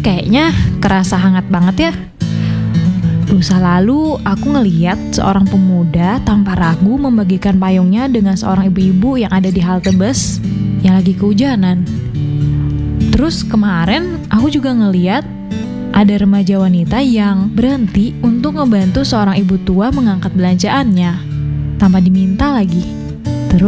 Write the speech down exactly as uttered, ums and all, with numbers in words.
kayaknya kerasa hangat banget ya. Lusa lalu aku ngeliat seorang pemuda tanpa ragu membagikan payungnya dengan seorang ibu-ibu yang ada di halte bus yang lagi kehujanan. Terus kemarin aku juga ngeliat ada remaja wanita yang berhenti untuk membantu seorang ibu tua mengangkat belanjaannya tanpa diminta lagi.